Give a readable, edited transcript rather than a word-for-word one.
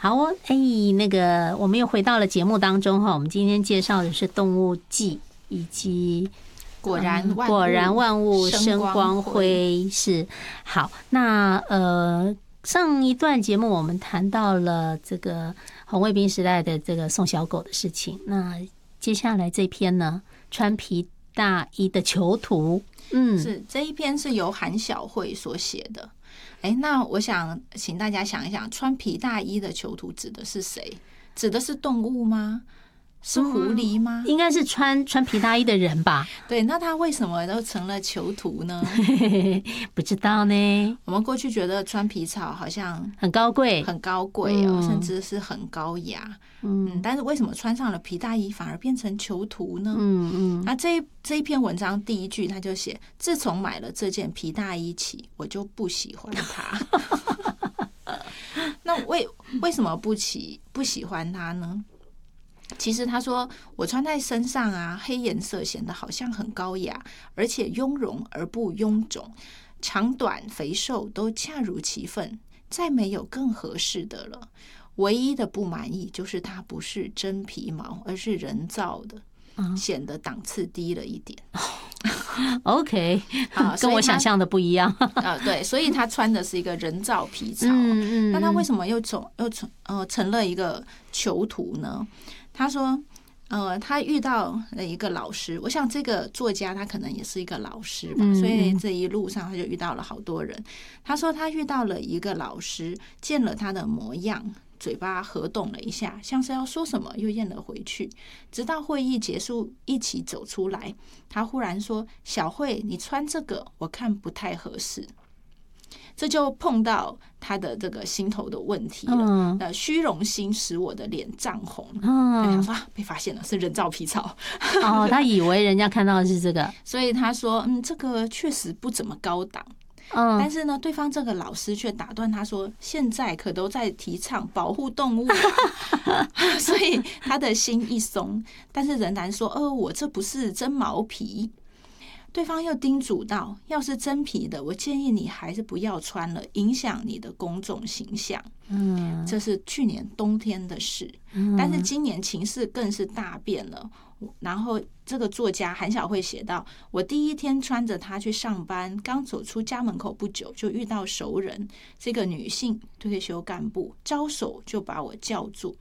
好哦，那个我们又回到了节目当中哈。我们今天介绍的是动物记以及果然万物生光辉是好。那上一段节目我们谈到了这个红卫兵时代的这个送小狗的事情，那接下来这篇呢，穿皮大衣的囚徒， 是这一篇是由韩小慧所写的。那我想请大家想一想，穿皮大衣的囚徒指的是谁？指的是动物吗？是狐狸吗？ 应该是穿皮大衣的人吧。 对，那他为什么都成了囚徒呢？ 不知道呢。 我们过去觉得穿皮草好像很高贵， 很高贵哦，甚至是很高雅。但是为什么穿上了皮大衣反而变成囚徒呢？那这一篇文章第一句他就写：自从买了这件皮大衣起，我就不喜欢它。那为什么不喜欢它呢？其实他说，我穿在身上啊，黑颜色显得好像很高雅，而且雍容而不臃肿，长短肥瘦都恰如其分，再没有更合适的了。唯一的不满意就是它不是真皮毛，而是人造的，显得档次低了一点。 OK， 跟我想象的不一样。 对，所以他穿的是一个人造皮草。那他为什么又成了一个囚徒呢？他说，他遇到了一个老师，我想这个作家他可能也是一个老师吧，所以这一路上他就遇到了好多人。他说他遇到了一个老师，见了他的模样，嘴巴合动了一下，像是要说什么，又咽了回去。直到会议结束，一起走出来，他忽然说：“小慧，你穿这个我看不太合适。”这就碰到他的这个心头的问题了。虚荣心使我的脸涨红。他说被发现了，是人造皮草。 他以为人家看到的是这个， 所以他说这个确实不怎么高档。但是呢，对方这个老师却打断他说：“现在可都在提倡保护动物。”所以他的心一松，但是仍然说：“我这不是真毛皮。”对方又叮嘱道：“要是真皮的，我建议你还是不要穿了，影响你的公众形象。”这是去年冬天的事，但是今年情势更是大变了。然后这个作家韩小慧写道：“我第一天穿着它去上班，刚走出家门口不久，就遇到熟人，是一个女性退休干部，招手就把我叫住，